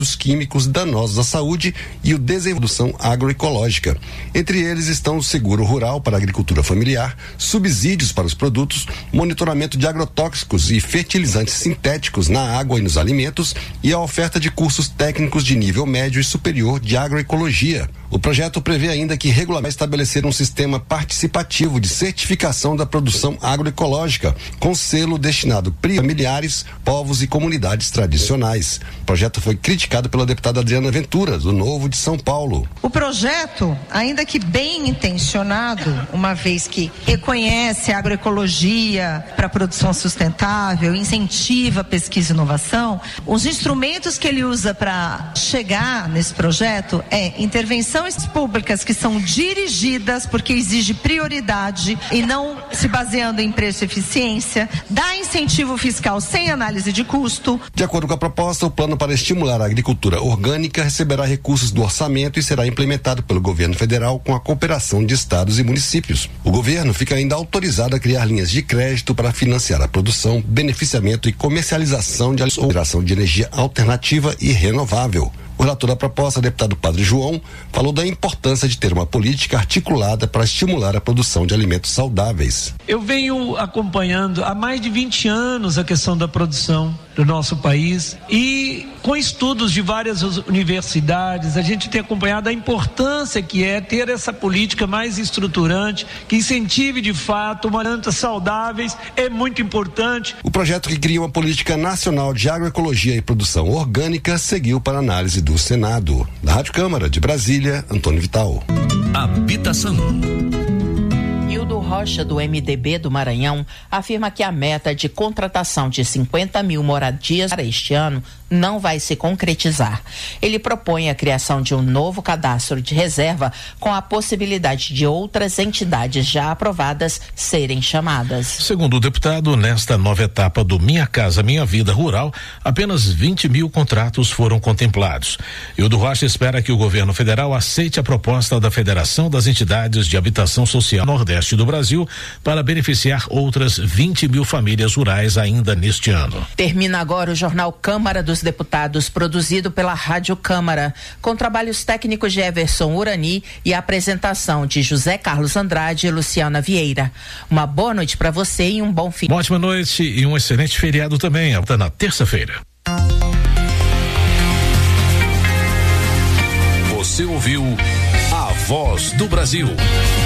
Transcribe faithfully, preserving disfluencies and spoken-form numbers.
os químicos danosos à saúde e o desenvolvimento agroecológica. Entre eles estão o seguro rural para a agricultura familiar, subsídios para os produtos, monitoramento de agrotóxicos e fertilizantes sintéticos na água e nos alimentos e a oferta de cursos técnicos de nível médio e superior de agroecologia. O projeto prevê ainda que regulamente estabelecer um sistema participativo de certificação da produção agroecológica, com selo destinado a familiares, povos e comunidades tradicionais. O projeto foi criticado pela deputada Adriana Ventura, do Novo de São Paulo. O projeto, ainda que bem intencionado, uma vez que reconhece a agroecologia para a produção sustentável, incentiva a pesquisa e inovação, os instrumentos que ele usa para chegar nesse projeto é intervenção públicas que são dirigidas porque exige prioridade e não se baseando em preço e eficiência, dá incentivo fiscal sem análise de custo. De acordo com a proposta, o plano para estimular a agricultura orgânica receberá recursos do orçamento e será implementado pelo governo federal com a cooperação de estados e municípios. O governo fica ainda autorizado a criar linhas de crédito para financiar a produção, beneficiamento e comercialização de geração de energia alternativa e renovável. O relator da proposta, deputado Padre João, falou da importância de ter uma política articulada para estimular a produção de alimentos saudáveis. Eu venho acompanhando há mais de vinte anos a questão da produção do nosso país e com estudos de várias universidades a gente tem acompanhado a importância que é ter essa política mais estruturante, que incentive de fato alimentos saudáveis, é muito importante. O projeto que cria uma política nacional de agroecologia e produção orgânica seguiu para análise do Senado. Da Rádio Câmara de Brasília, Antônio Vital. Habitação. Hildo Rocha, do M D B do Maranhão, afirma que a meta de contratação de cinquenta mil moradias para este ano não vai se concretizar. Ele propõe a criação de um novo cadastro de reserva com a possibilidade de outras entidades já aprovadas serem chamadas. Segundo o deputado, nesta nova etapa do Minha Casa Minha Vida Rural, apenas vinte mil contratos foram contemplados. Hildo Rocha espera que o governo federal aceite a proposta da Federação das Entidades de Habitação Social Nordeste do Brasil para beneficiar outras vinte mil famílias rurais ainda neste ano. Termina agora o jornal Câmara dos Deputados, produzido pela Rádio Câmara, com trabalhos técnicos de Everson Urani e a apresentação de José Carlos Andrade e Luciana Vieira. Uma boa noite para você e um bom fim. Uma ótima noite e um excelente feriado também, até na terça-feira. Você ouviu A Voz do Brasil.